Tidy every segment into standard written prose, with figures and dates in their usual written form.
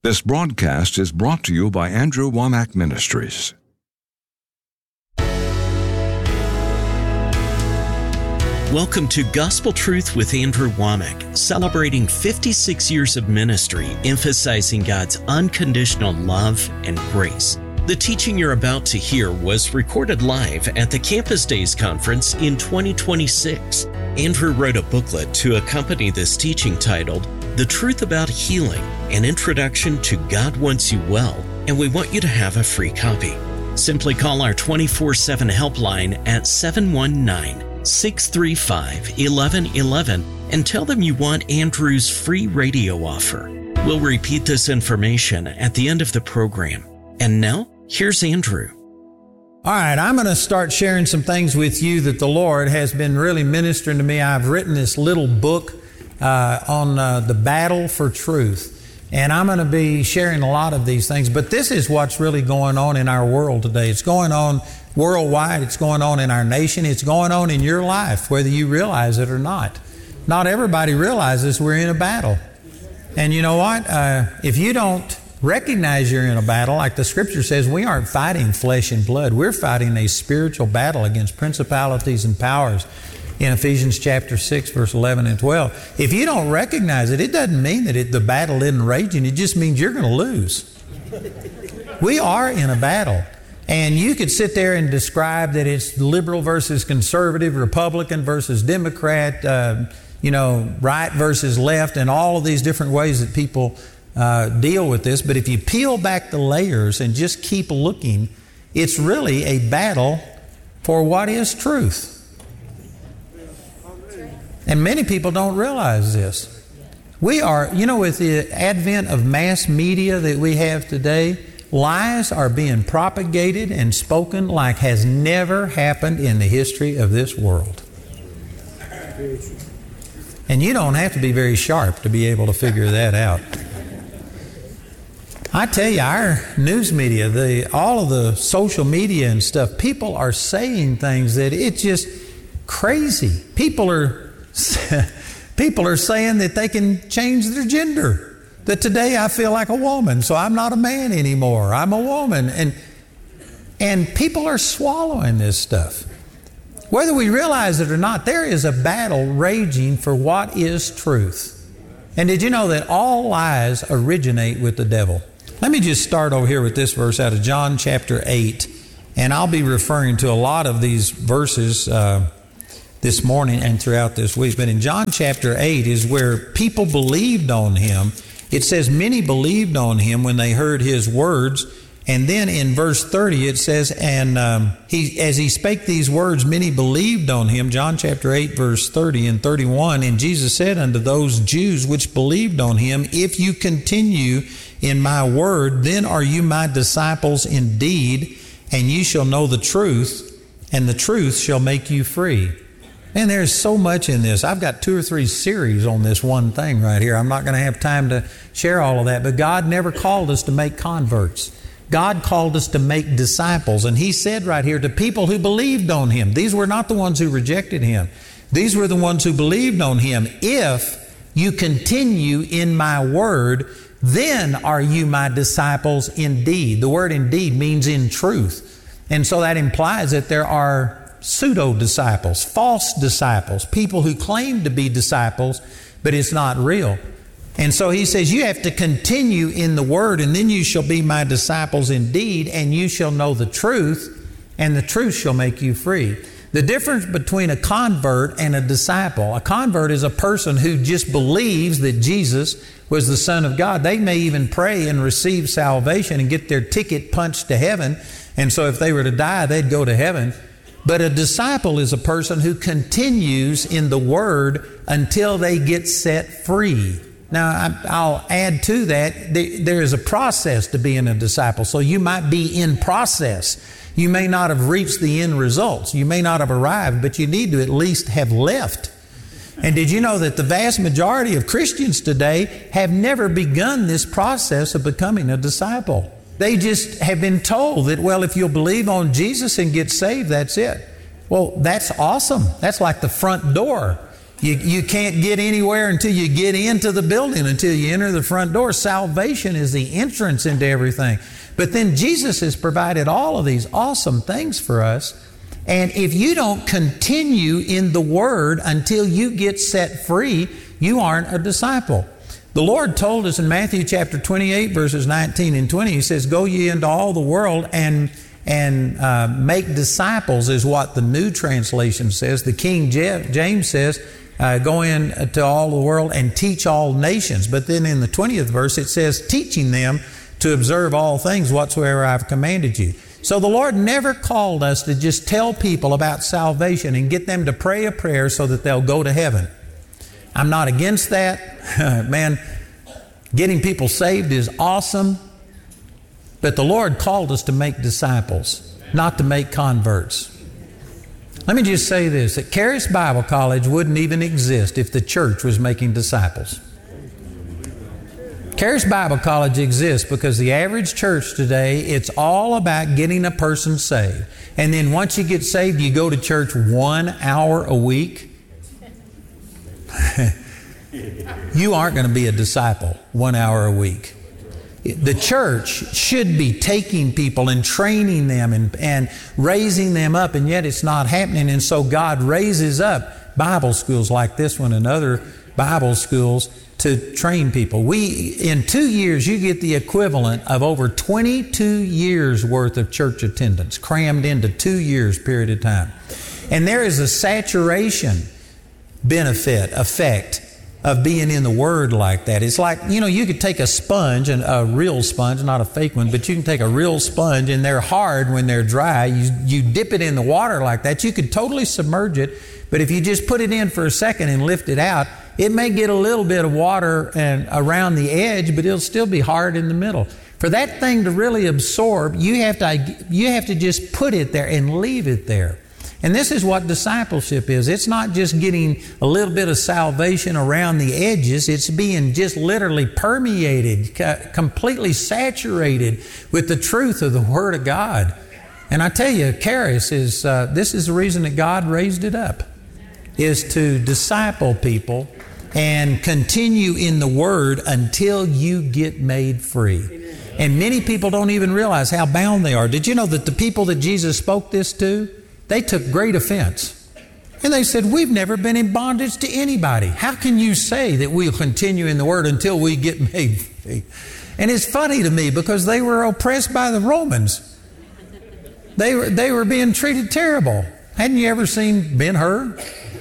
This broadcast is brought to you by Andrew Wommack Ministries. Welcome to Gospel Truth with Andrew Wommack, celebrating 56 years of ministry, emphasizing God's unconditional love and grace. The teaching you're about to hear was recorded live at the Campus Days Conference in 2026. Andrew wrote a booklet to accompany this teaching titled, The Truth About Healing, an Introduction to God Wants You Well, and we want you to have a free copy. Simply call our 24/7 helpline at 719-635-1111 and tell them you want Andrew's free radio offer. We'll repeat this information at the end of the program. And now, here's Andrew. All right, I'm going to start sharing some things with you that the Lord has been really ministering to me. I've written this little book on the battle for truth. And I'm going to be sharing a lot of these things. But this is what's really going on in our world today. It's going on worldwide. It's going on in our nation. It's going on in your life, whether you realize it or not. Not everybody realizes we're in a battle. And you know what? If you don't recognize you're in a battle, like the Scripture says, we aren't fighting flesh and blood. We're fighting a spiritual battle against principalities and powers in Ephesians chapter 6, verse 11 and 12. If you don't recognize it, it doesn't mean that the battle isn't raging. It just means you're going to lose. We are in a battle. And you could sit there and describe that it's liberal versus conservative, Republican versus Democrat, right versus left, and all of these different ways that people deal with this. But if you peel back the layers and just keep looking, it's really a battle for what is truth. And many people don't realize this. We are, with the advent of mass media that we have today, lies are being propagated and spoken like has never happened in the history of this world. And you don't have to be very sharp to be able to figure that out. I tell you, our news media, all of the social media and stuff, people are saying things that it's just crazy. People are saying that they can change their gender. That today I feel like a woman, so I'm not a man anymore. I'm a woman. And people are swallowing this stuff. Whether we realize it or not, there is a battle raging for what is truth. And did you know that all lies originate with the devil? Let me just start over here with this verse out of John chapter 8. And I'll be referring to a lot of these verses this morning and throughout this week. But in John chapter 8 is where people believed on Him. It says many believed on Him when they heard His words. And then in verse 30 it says, and as He spake these words, many believed on Him. John chapter 8 verse 30 and 31. And Jesus said unto those Jews which believed on Him, if you continue in my word, then are you my disciples indeed, and you shall know the truth, and the truth shall make you free. And there's so much in this. I've got 2 or 3 series on this one thing right here. I'm not going to have time to share all of that. But God never called us to make converts. God called us to make disciples. And He said right here to people who believed on Him. These were not the ones who rejected Him. These were the ones who believed on Him. If you continue in my word, then are you my disciples indeed. The word indeed means in truth. And so that implies that there are pseudo-disciples, false disciples, people who claim to be disciples, but it's not real. And so He says, you have to continue in the Word, and then you shall be my disciples indeed, and you shall know the truth, and the truth shall make you free. The difference between a convert and a disciple, a convert is a person who just believes that Jesus was the Son of God. They may even pray and receive salvation and get their ticket punched to heaven, and so if they were to die, they'd go to heaven. But a disciple is a person who continues in the Word until they get set free. Now, I'll add to that, there is a process to being a disciple. So you might be in process. You may not have reached the end results. You may not have arrived, but you need to at least have left. And did you know that the vast majority of Christians today have never begun this process of becoming a disciple? They just have been told that, well, if you'll believe on Jesus and get saved, that's it. Well, that's awesome. That's like the front door. You can't get anywhere until you get into the building, until you enter the front door. Salvation is the entrance into everything. But then Jesus has provided all of these awesome things for us. And if you don't continue in the Word until you get set free, you aren't a disciple. The Lord told us in Matthew chapter 28, verses 19 and 20, He says, "Go ye into all the world and make disciples," is what the New Translation says. The King James says, "Go into all the world and teach all nations." But then in the 20th verse it says, "Teaching them to observe all things whatsoever I've commanded you." So the Lord never called us to just tell people about salvation and get them to pray a prayer so that they'll go to heaven. I'm not against that. Man, getting people saved is awesome. But the Lord called us to make disciples, not to make converts. Let me just say this, that Charis Bible College wouldn't even exist if the church was making disciples. Charis Bible College exists because the average church today, it's all about getting a person saved. And then once you get saved, you go to church 1 hour a week. You aren't going to be a disciple 1 hour a week. The church should be taking people and training them and raising them up, and yet it's not happening. And so God raises up Bible schools like this one and other Bible schools to train people. In 2 years, you get the equivalent of over 22 years worth of church attendance crammed into 2 years period of time. And there is a saturation effect of being in the Word like that. It's like, you could take a sponge, and a real sponge, not a fake one, but you can take a real sponge, and they're hard when they're dry. You dip it in the water like that. You could totally submerge it, but if you just put it in for a second and lift it out, it may get a little bit of water and around the edge, but it'll still be hard in the middle. For that thing to really absorb, you have to just put it there and leave it there. And this is what discipleship is. It's not just getting a little bit of salvation around the edges. It's being just literally permeated, completely saturated with the truth of the Word of God. And I tell you, Charis this is the reason that God raised it up, is to disciple people and continue in the Word until you get made free. And many people don't even realize how bound they are. Did you know that the people that Jesus spoke this to, they took great offense. And they said, "We've never been in bondage to anybody. How can you say that we'll continue in the Word until we get made free?" And it's funny to me because they were oppressed by the Romans. They were being treated terrible. Hadn't you ever seen Ben-Hur?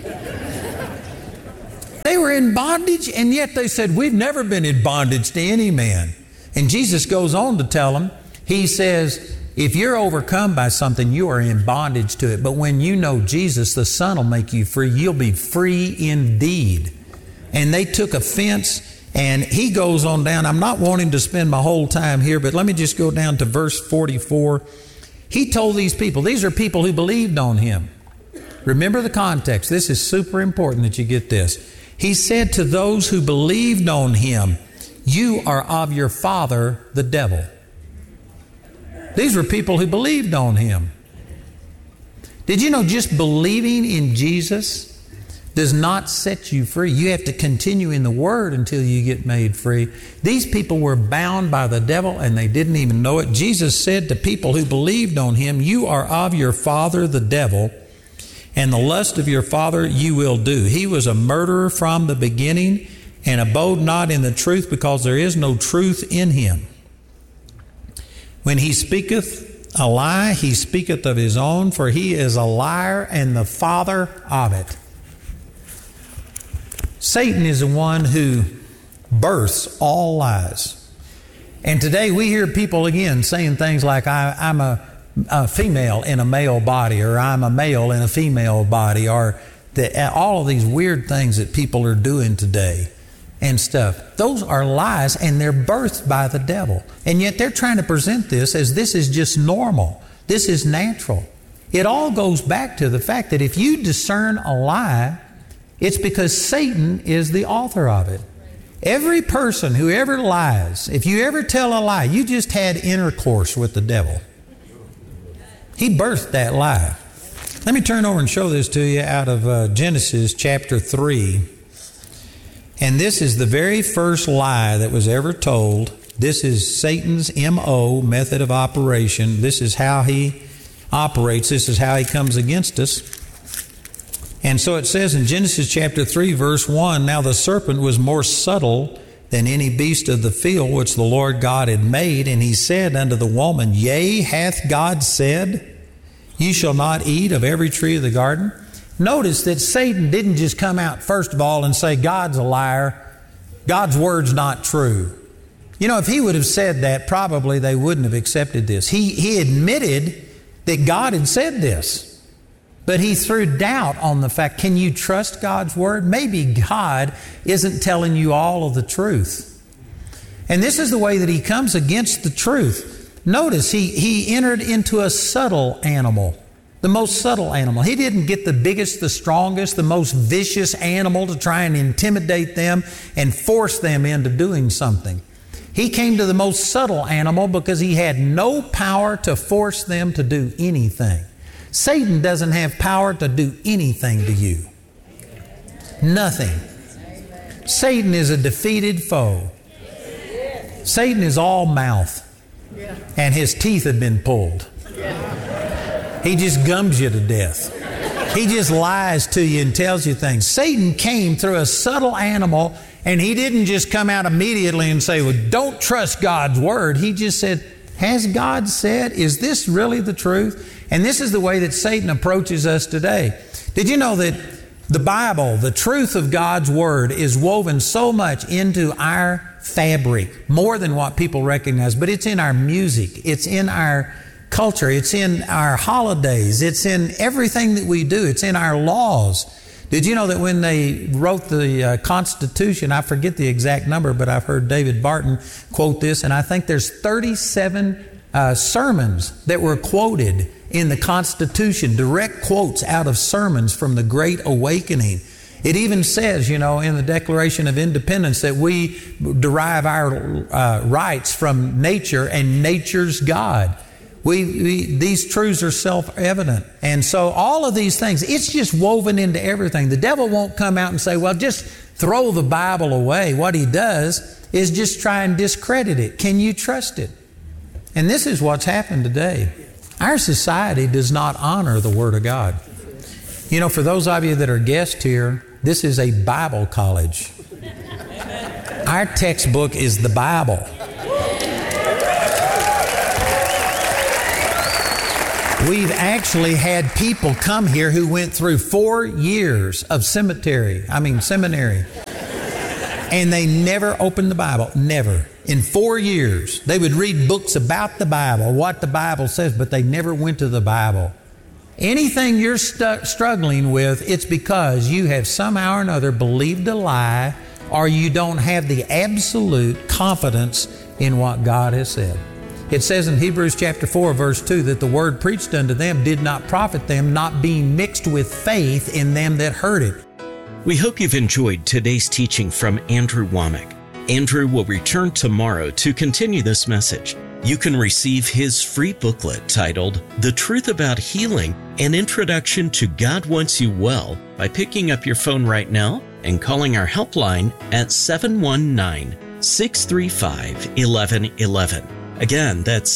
They were in bondage, and yet they said, "We've never been in bondage to any man." And Jesus goes on to tell them, He says, if you're overcome by something, you are in bondage to it. But when you know Jesus, the Son will make you free. You'll be free indeed. And they took offense, and He goes on down. I'm not wanting to spend my whole time here, but let me just go down to verse 44. He told these people, these are people who believed on Him. Remember the context. This is super important that you get this. He said to those who believed on Him, "You are of your father, the devil." These were people who believed on Him. Did you know just believing in Jesus does not set you free? You have to continue in the Word until you get made free. These people were bound by the devil and they didn't even know it. Jesus said to people who believed on Him, "You are of your father, the devil, and the lust of your father you will do. He was a murderer from the beginning and abode not in the truth, because there is no truth in him. When he speaketh a lie, he speaketh of his own, for he is a liar and the father of it." Satan is the one who births all lies. And today we hear people again saying things like, I'm a female in a male body, or I'm a male in a female body, or all of these weird things that people are doing today and stuff. Those are lies, and they're birthed by the devil. And yet they're trying to present this as this is just normal. This is natural. It all goes back to the fact that if you discern a lie, it's because Satan is the author of it. Every person who ever lies, if you ever tell a lie, you just had intercourse with the devil. He birthed that lie. Let me turn over and show this to you out of Genesis chapter 3. And this is the very first lie that was ever told. This is Satan's M.O., method of operation. This is how he operates. This is how he comes against us. And so it says in Genesis chapter 3, verse 1, Now the serpent was more subtle than any beast of the field which the Lord God had made. And he said unto the woman, Yea, hath God said, Ye shall not eat of every tree of the garden? Notice that Satan didn't just come out, first of all, and say, God's a liar. God's word's not true. You know, if he would have said that, probably they wouldn't have accepted this. He admitted that God had said this. But he threw doubt on the fact, can you trust God's word? Maybe God isn't telling you all of the truth. And this is the way that he comes against the truth. Notice he entered into a subtle animal, the most subtle animal. He didn't get the biggest, the strongest, the most vicious animal to try and intimidate them and force them into doing something. He came to the most subtle animal because he had no power to force them to do anything. Satan doesn't have power to do anything to you. Nothing. Satan is a defeated foe. Satan is all mouth. And his teeth have been pulled. He just gums you to death. He just lies to you and tells you things. Satan came through a subtle animal, and he didn't just come out immediately and say, well, don't trust God's word. He just said, has God said? Is this really the truth? And this is the way that Satan approaches us today. Did you know that the Bible, the truth of God's word, is woven so much into our fabric, more than what people recognize, but it's in our music, it's in our culture, it's in our holidays, it's in everything that we do, it's in our laws. Did you know that when they wrote the Constitution, I forget the exact number, but I've heard David Barton quote this, and I think there's 37 sermons that were quoted in the Constitution, direct quotes out of sermons from the Great Awakening. It even says, you know, in the Declaration of Independence that we derive our rights from nature and nature's God. These truths are self-evident. And so all of these things, it's just woven into everything. The devil won't come out and say, well, just throw the Bible away. What he does is just try and discredit it. Can you trust it? And this is what's happened today. Our society does not honor the Word of God. You know, for those of you that are guests here, this is a Bible college. Our textbook is the Bible. We've actually had people come here who went through 4 years of seminary, and they never opened the Bible. Never. In 4 years, they would read books about the Bible, what the Bible says, but they never went to the Bible. Anything you're struggling with, it's because you have somehow or another believed a lie, or you don't have the absolute confidence in what God has said. It says in Hebrews chapter 4, verse 2, that the word preached unto them did not profit them, not being mixed with faith in them that heard it. We hope you've enjoyed today's teaching from Andrew Wommack. Andrew will return tomorrow to continue this message. You can receive his free booklet titled The Truth About Healing, an Introduction to God Wants You Well, by picking up your phone right now and calling our helpline at 719-635-1111. Again, that's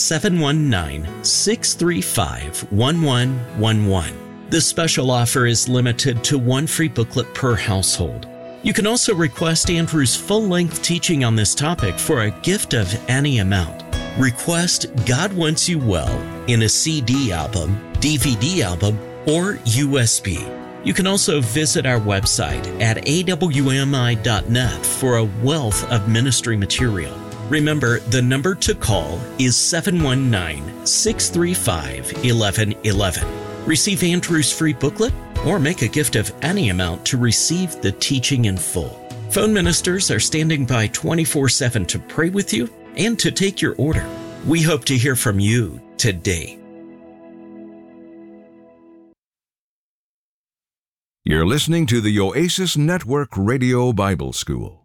719-635-1111. This special offer is limited to one free booklet per household. You can also request Andrew's full-length teaching on this topic for a gift of any amount. Request God Wants You Well in a CD album, DVD album, or USB. You can also visit our website at awmi.net for a wealth of ministry material. Remember, the number to call is 719-635-1111. Receive Andrew's free booklet or make a gift of any amount to receive the teaching in full. Phone ministers are standing by 24/7 to pray with you and to take your order. We hope to hear from you today. You're listening to the Oasis Network Radio Bible School.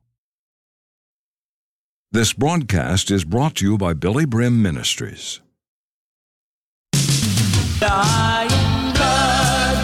This broadcast is brought to you by Billy Brim Ministries. I am glad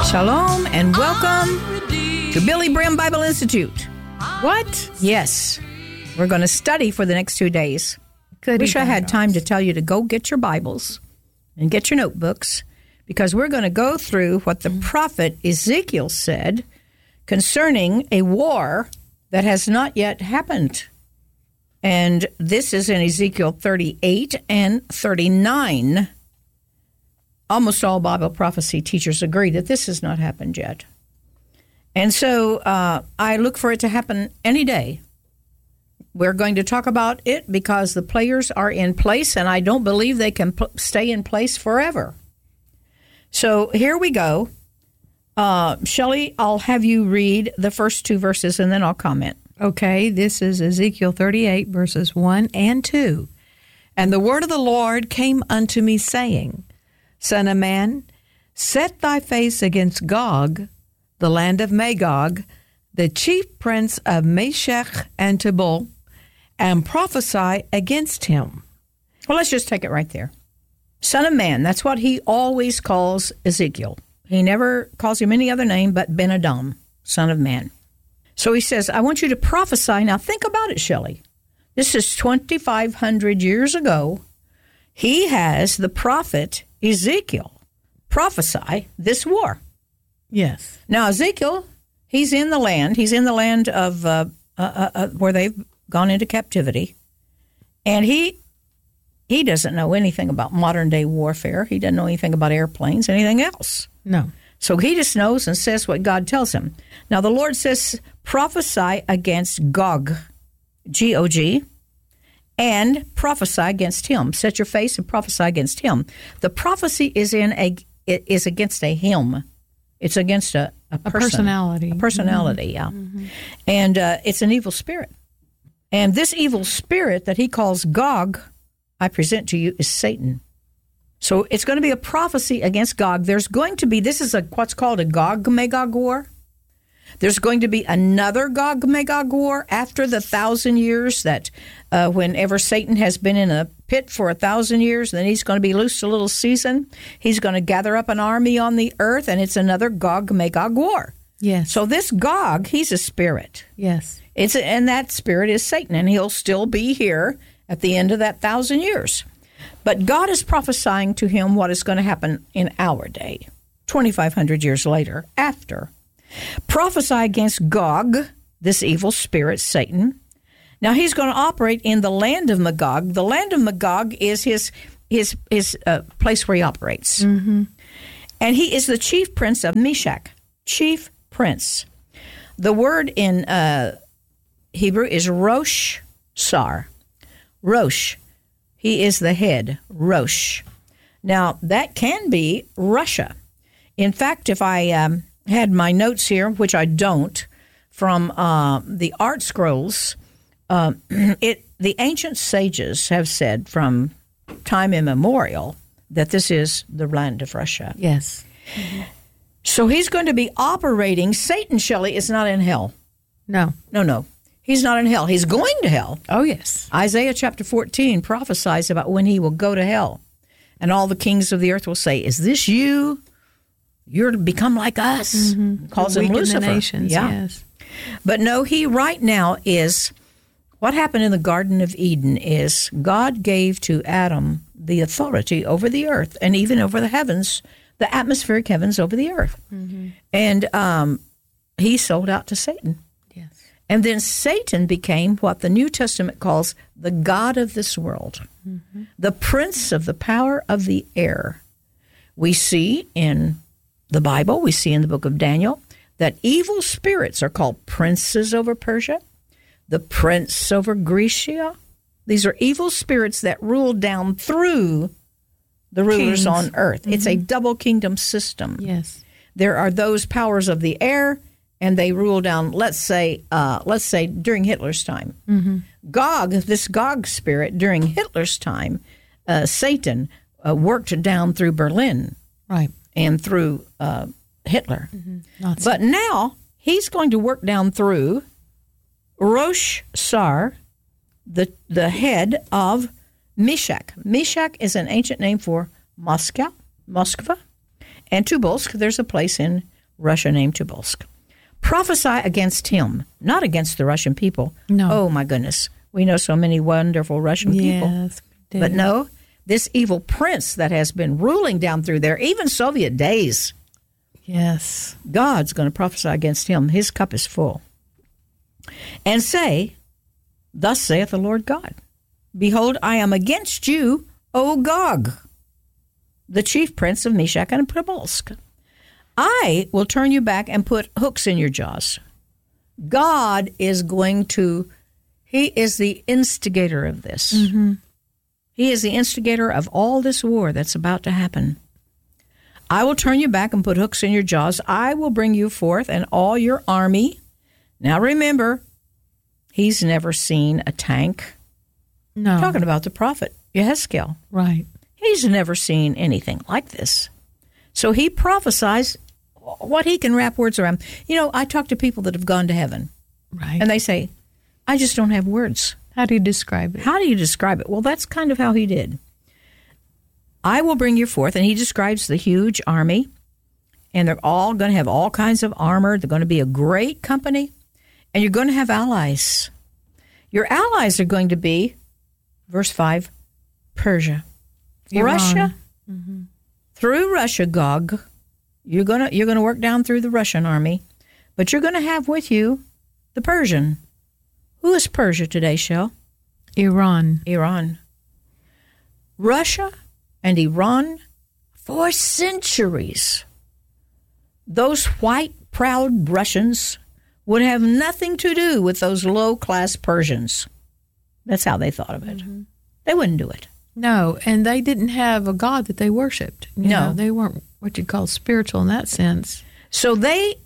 Shalom and welcome to Billy Brim Bible Institute. What? Yes, we're going to study for the next 2 days. Wish I had time to tell you to go get your Bibles and get your notebooks, because we're going to go through what the prophet Ezekiel said concerning a war that has not yet happened. And this is in Ezekiel 38 and 39. Almost all Bible prophecy teachers agree that this has not happened yet. And so I look for it to happen any day. We're going to talk about it because the players are in place, and I don't believe they can stay in place forever. So here we go. Shelley, I'll have you read the first 2 verses, and then I'll comment. Okay, this is Ezekiel 38, verses 1 and 2. And the word of the Lord came unto me, saying, Son of man, set thy face against Gog, the land of Magog, the chief prince of Meshech and Tubal, and prophesy against him. Well, let's just take it right there. Son of man, that's what he always calls Ezekiel. He never calls him any other name but Ben Adam, son of man. So he says, I want you to prophesy. Now think about it, Shelley. This is 2,500 years ago. He has the prophet Ezekiel prophesy this war. Yes. Now, Ezekiel, he's in the land. He's in the land of where they've gone into captivity. And he doesn't know anything about modern-day warfare. He doesn't know anything about airplanes, anything else. No. So he just knows and says what God tells him. Now, the Lord says, prophesy against Gog, G-O-G, and prophesy against him. Set your face and prophesy against him. The prophecy is against a him. It's against a person. Personality. A personality, yeah. Mm-hmm. And it's an evil spirit. And this evil spirit that he calls Gog, I present to you, is Satan. So it's going to be a prophecy against Gog. There's going to be, this is what's called a Gog-Magog war. There's going to be another Gog-Magog war after the 1,000 years that whenever Satan has been in a pit for 1,000 years, then he's going to be loosed a little season. He's going to gather up an army on the earth, and it's another Gog-Magog war. Yes. So this Gog, he's a spirit. Yes. And that spirit is Satan, and he'll still be here at the end of that 1,000 years. But God is prophesying to him what is going to happen in our day, 2,500 years later, after. Prophesy against Gog, this evil spirit, Satan. Now, he's going to operate in the land of Magog. The land of Magog is his place where he operates. Mm-hmm. And he is the chief prince of Meshech, chief prince. The word in Hebrew is Rosh Sar. Rosh. He is the head, Rosh. Now, that can be Russia. In fact, if I had my notes here, which I don't, from the art scrolls, the ancient sages have said from time immemorial that this is the land of Russia. Yes. Mm-hmm. So he's going to be operating. Satan, Shelley, is not in hell. No. No. He's not in hell. He's going to hell. Oh, yes. Isaiah chapter 14 prophesies about when he will go to hell. And all the kings of the earth will say, is this you? You're to become like us. Mm-hmm. Calls him Lucifer. The nations, yeah. Yes. But no, he right now is, what happened in the Garden of Eden is God gave to Adam the authority over the earth and even over the heavens, the atmospheric heavens over the earth. Mm-hmm. And he sold out to Satan. Yes. And then Satan became what the New Testament calls the god of this world, mm-hmm. the prince of the power of the air. We see in the Bible, we see in the book of Daniel, that evil spirits are called princes over Persia, the prince over Grecia. These are evil spirits that rule down through the rulers Kings on earth. Mm-hmm. It's a double kingdom system. Yes. There are those powers of the air, and they rule down, let's say during Hitler's time. Mm-hmm. Gog, this Gog spirit, during Hitler's time, Satan worked down through Berlin. Right. And through Hitler. Mm-hmm. But now he's going to work down through Rosh Sar, the head of Meshech. Meshech is an ancient name for Moscow, and Tobolsk, there's a place in Russia named Tobolsk. Prophesy against him, not against the Russian people. No. Oh, my goodness. We know so many wonderful Russian people. Yes, we do. But no, this evil prince that has been ruling down through there, even Soviet days, Yes. God's going to prophesy against him. His cup is full. And say, thus saith the Lord God, behold, I am against you, O Gog, the chief prince of Meshach and Tobolsk. I will turn you back and put hooks in your jaws. God is going to, he is the instigator of this. Mm-hmm. He is the instigator of all this war that's about to happen. I will turn you back and put hooks in your jaws. I will bring you forth and all your army. Now remember, he's never seen a tank. No. Talking about the prophet Yehezkel. Right. He's never seen anything like this. So he prophesies what he can wrap words around. You know, I talk to people that have gone to heaven, Right. and they say, I just don't have words. How do you describe it? How do you describe it? Well, that's kind of how he did. I will bring you forth, and he describes the huge army, and they're all going to have all kinds of armor. They're going to be a great company, and you're going to have allies. Your allies are going to be, verse 5, Persia. Iran. Russia. Through Russia, Gog, you're gonna work down through the Russian army, but you're going to have with you the Persian. Who is Persia today, Shell? Iran. Iran. Russia and Iran, for centuries, those white, proud Russians would have nothing to do with those low-class Persians. That's how they thought of it. They wouldn't do it. No, and they didn't have a god that they worshipped. You No. know, they weren't what you'd call spiritual in that sense. So they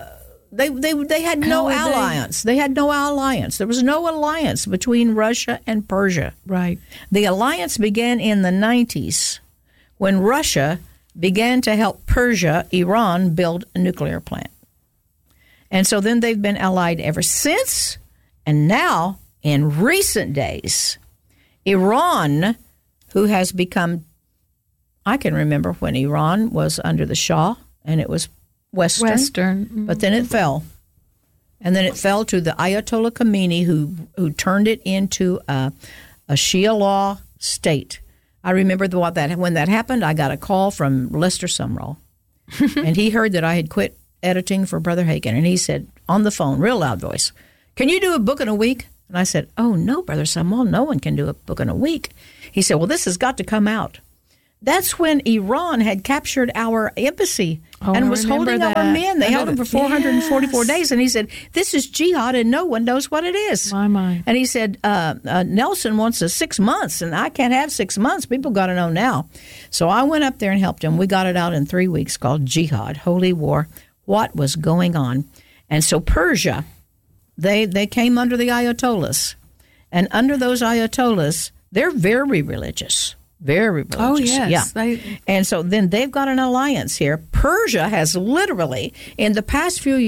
had no How would they- alliance. They had no alliance. There was no alliance between Russia and Persia. Right. The alliance began in the 90s when Russia began to help Persia, Iran, build a nuclear plant. And so then they've been allied ever since. And now, in recent days, Iran, who has become, I can remember when Iran was under the Shah and it was Western. But then it fell. And then it fell to the Ayatollah Khomeini, who turned it into a Shia law state. I remember when that happened, I got a call from Lester Sumrall. And he heard that I had quit editing for Brother Hagin. And he said, on the phone, real loud voice, can you do a book in a week? And I said, oh, no, Brother Sumrall, no one can do a book in a week. He said, well, this has got to come out. That's when Iran had captured our embassy and was holding our men. They held them for 444 days. And he said, this is jihad and no one knows what it is. My. And he said, Nelson wants 6 months, and I can't have 6 months. People got to know now. So I went up there and helped him. We got it out in 3 weeks called Jihad, Holy War, what was going on. And so Persia, they came under the Ayatollahs. And under those Ayatollahs, they're very religious. Very religious. Oh, yes. Yeah. And so then they've got an alliance here. Persia has literally, in the past few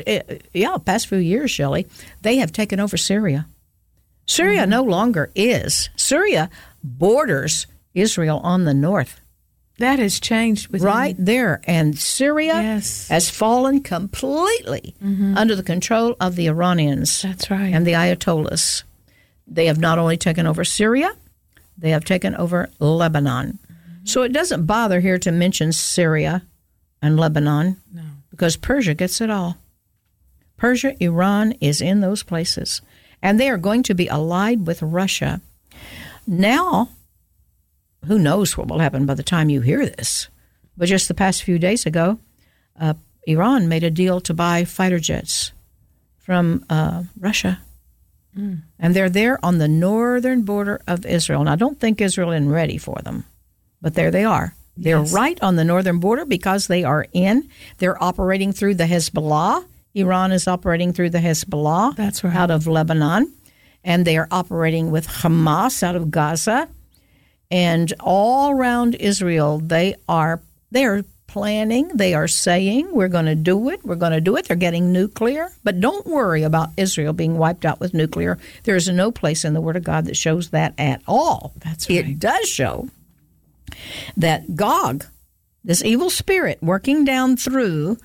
years, Shelley, they have taken over Syria. Syria no longer is. Syria borders Israel on the north. That has changed with Right there. And Syria Yes. has fallen completely under the control of the Iranians. That's right. And the Ayatollahs. They have not only taken over Syria, they have taken over Lebanon. So it doesn't bother here to mention Syria and Lebanon because Persia gets it all. Persia, Iran is in those places. And they are going to be allied with Russia. Now, who knows what will happen by the time you hear this? But just the past few days ago, Iran made a deal to buy fighter jets from Russia. And they're there on the northern border of Israel. And I don't think Israel is ready for them, but there they are. They're right on the northern border because they're operating through the Hezbollah. Iran is operating through the Hezbollah. That's right. Out of Lebanon. And they are operating with Hamas out of Gaza. And all around Israel, they are planning, they are saying, we're going to do it, they're getting nuclear. But don't worry about Israel being wiped out with nuclear. There is no place in the Word of God that shows that at all. That's right. It does show that Gog, this evil spirit working down through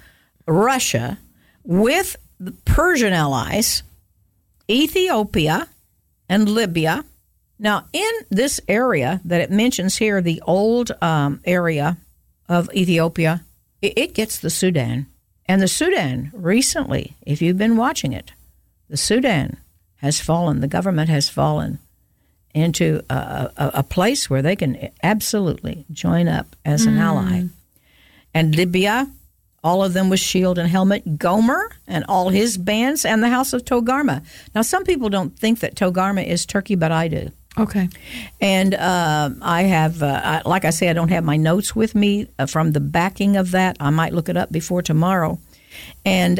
Russia with the Persian allies, Ethiopia, and Libya. Now, in this area that it mentions here, the old area of Ethiopia, it gets the Sudan. And the Sudan recently, if you've been watching it, the Sudan has fallen, the government has fallen into a place where they can absolutely join up as an ally. And Libya, all of them with shield and helmet. Gomer and all his bands, and the house of Togarmah. Now, some people don't think that Togarmah is Turkey, but I do. Okay. And I have, like I say, I don't have my notes with me from the backing of that. I might look it up before tomorrow. And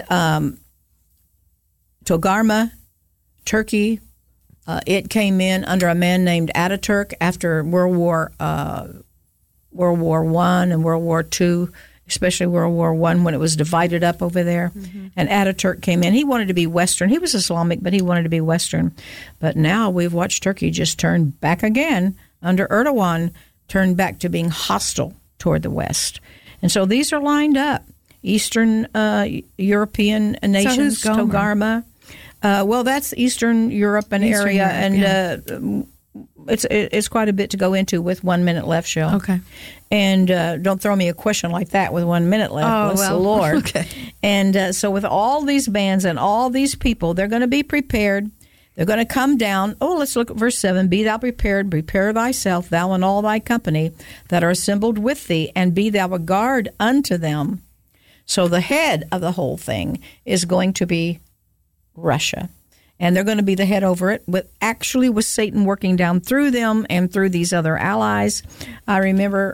Togarmah, Turkey, it came in under a man named Ataturk after World War I and World War II, especially World War I when it was divided up over there. Mm-hmm. And Ataturk came in. He wanted to be Western. He was Islamic, but he wanted to be Western. But now we've watched Turkey just turn back again under Erdogan, turn back to being hostile toward the West. And so these are lined up. Eastern European nations, so Togarmah. Well, that's Eastern Europe and Eastern area, Europe, and it's quite a bit to go into with 1 minute left, Shell. Okay. And don't throw me a question like that with 1 minute left. Oh, Bless well, the Lord. okay. And so with all these bands and all these people, they're going to be prepared. They're going to come down. Oh, let's look at verse 7. Be thou prepared, prepare thyself, thou and all thy company that are assembled with thee, and be thou a guard unto them. So the head of the whole thing is going to be Russia. And they're going to be the head over it, with Satan working down through them and through these other allies. I remember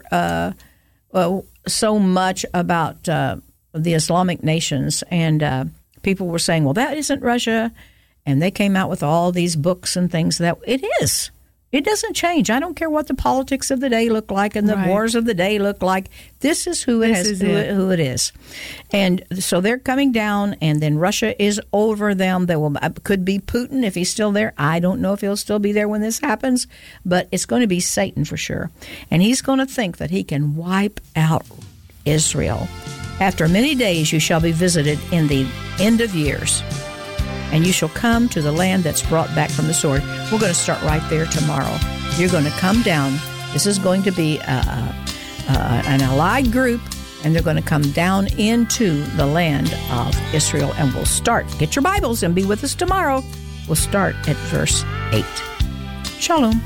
so much about the Islamic nations, and people were saying, well, that isn't Russia. And they came out with all these books and things that it is. It doesn't change. I don't care what the politics of the day look like and the wars of the day look like. This is who it is. And so they're coming down, and then Russia is over them. Could be Putin if he's still there. I don't know if he'll still be there when this happens, but it's going to be Satan for sure. And he's going to think that he can wipe out Israel. After many days you shall be visited in the end of years, and you shall come to the land that's brought back from the sword. We're going to start right there tomorrow. You're going to come down. This is going to be an allied group, and they're going to come down into the land of Israel. And we'll start. Get your Bibles and be with us tomorrow. We'll start at verse 8. Shalom.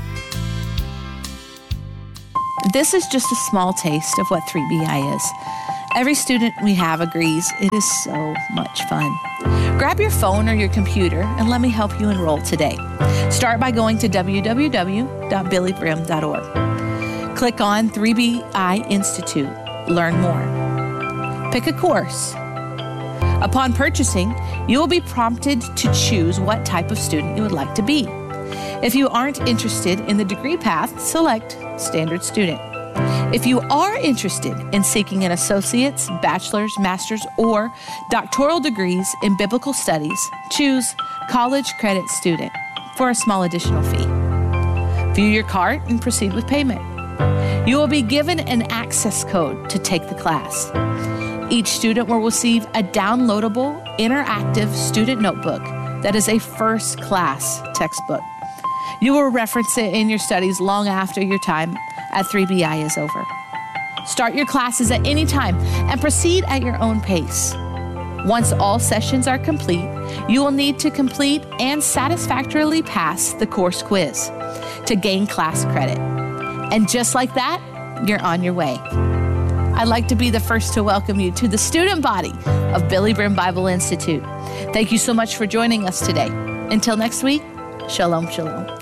This is just a small taste of what 3BI is. Every student we have agrees it is so much fun. Grab your phone or your computer and let me help you enroll today. Start by going to www.billybrim.org. Click on 3BI Institute. Learn more. Pick a course. Upon purchasing, you will be prompted to choose what type of student you would like to be. If you aren't interested in the degree path, select Standard Student. If you are interested in seeking an associate's, bachelor's, master's, or doctoral degrees in biblical studies, choose College Credit Student for a small additional fee. View your cart and proceed with payment. You will be given an access code to take the class. Each student will receive a downloadable, interactive student notebook that is a first-class textbook. You will reference it in your studies long after your time at 3BI is over. Start your classes at any time and proceed at your own pace. Once all sessions are complete, you will need to complete and satisfactorily pass the course quiz to gain class credit. And just like that, you're on your way. I'd like to be the first to welcome you to the student body of Billy Brim Bible Institute. Thank you so much for joining us today. Until next week, shalom, shalom.